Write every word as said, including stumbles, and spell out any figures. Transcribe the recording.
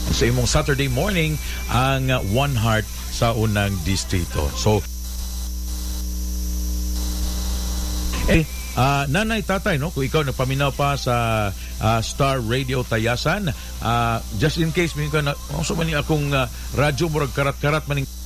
sa imong Saturday morning ang uh, One Heart sa unang distrito. So, eh, uh, nanay, tatay, no? Kung ikaw nagpaminaw pa sa uh, Star Radio Tayasan, uh, just in case, may ka na, oh, so mani akong uh, radyo, murag karat-karat maning